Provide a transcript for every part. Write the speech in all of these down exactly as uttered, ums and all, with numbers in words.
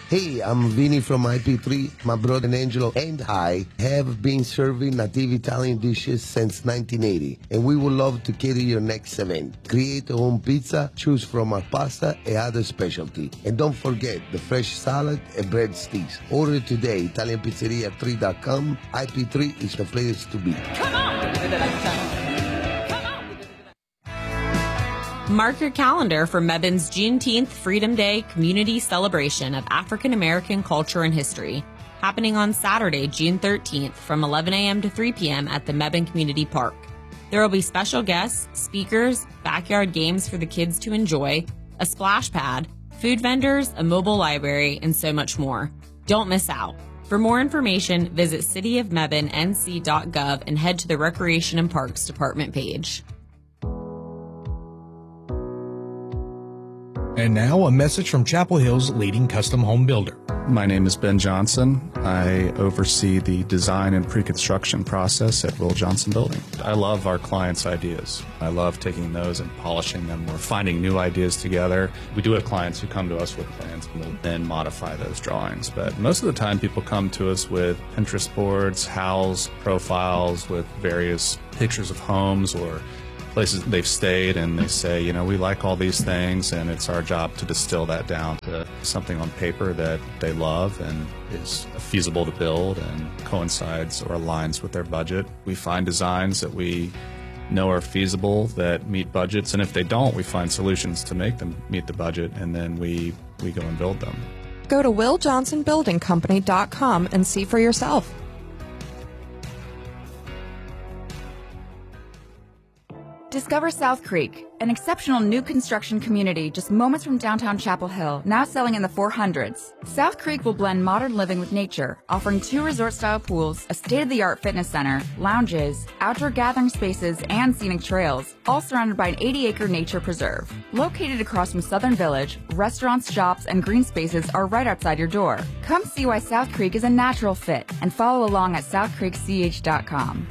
Hey, I'm Vinny from I P three. My brother Angelo and I have been serving native Italian dishes since nineteen eighty, and we would love to cater your next event. Create a home pizza, choose from our pasta and other specialty. And don't forget the fresh salad and breadsticks. Order today, Italian Pizzeria three dot com. I P three is the place to be. Come on! Mark your calendar for Mebbane's Juneteenth Freedom Day community celebration of African American culture and history, happening on Saturday, June thirteenth from eleven a.m. to three p.m. at the Mebane Community Park. There will be special guests, speakers, backyard games for the kids to enjoy, a splash pad, food vendors, a mobile library, and so much more. Don't miss out. For more information, visit city of mebane n c dot gov and head to the Recreation and Parks Department page. And now a message from Chapel Hill's leading custom home builder. My name is Ben Johnson. I oversee the design and pre-construction process at Will Johnson Building. I love our clients' ideas. I love taking those and polishing them. We're finding new ideas together. We do have clients who come to us with plans and we'll then modify those drawings. But most of the time people come to us with Pinterest boards, howls, profiles with various pictures of homes or places they've stayed, and they say, you know, we like all these things, and it's our job to distill that down to something on paper that they love and is feasible to build and coincides or aligns with their budget. We find designs that we know are feasible, that meet budgets, and if they don't, we find solutions to make them meet the budget, and then we, we go and build them. Go to will johnson building company dot com and see for yourself. Discover South Creek, an exceptional new construction community just moments from downtown Chapel Hill, now selling in the four hundreds. South Creek will blend modern living with nature, offering two resort-style pools, a state-of-the-art fitness center, lounges, outdoor gathering spaces, and scenic trails, all surrounded by an eighty-acre nature preserve. Located across from Southern Village, restaurants, shops, and green spaces are right outside your door. Come see why South Creek is a natural fit, and follow along at south creek c h dot com.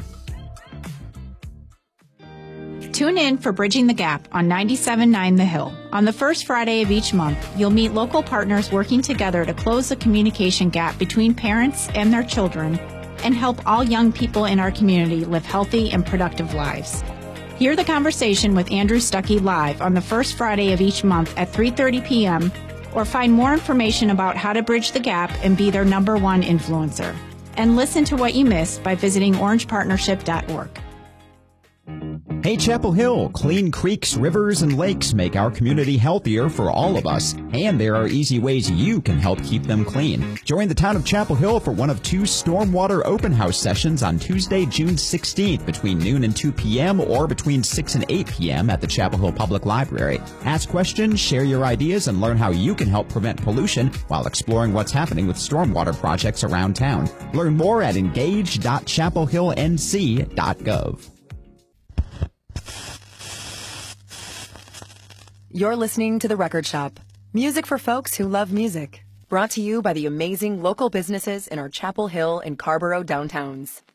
Tune in for Bridging the Gap on ninety-seven point nine The Hill. On the first Friday of each month, you'll meet local partners working together to close the communication gap between parents and their children and help all young people in our community live healthy and productive lives. Hear the conversation with Andrew Stuckey live on the first Friday of each month at three thirty p.m. or find more information about how to bridge the gap and be their number one influencer. And listen to what you missed by visiting orange partnership dot org. Hey Chapel Hill, clean creeks, rivers, and lakes make our community healthier for all of us, and there are easy ways you can help keep them clean. Join the town of Chapel Hill for one of two stormwater open house sessions on Tuesday, June sixteenth between noon and two p.m. or between six and eight p.m. at the Chapel Hill Public Library. Ask questions, share your ideas, and learn how you can help prevent pollution while exploring what's happening with stormwater projects around town. Learn more at engage dot chapel hill n c dot gov. You're listening to The Record Shop. Music for folks who love music. Brought to you by the amazing local businesses in our Chapel Hill and Carborough downtowns.